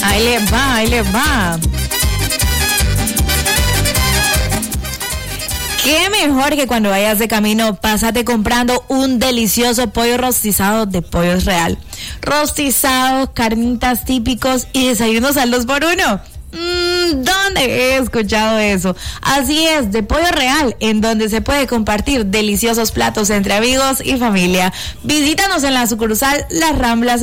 Ahí les va, ahí les va. Qué mejor que cuando vayas de camino, pásate comprando un delicioso pollo rostizado de Pollos Real. Rostizados, carnitas típicos y desayunos al 2x1. ¿Dónde he escuchado eso? Así es, de Pollo Real, en donde se puede compartir deliciosos platos entre amigos y familia. Visítanos en la sucursal Las Ramblas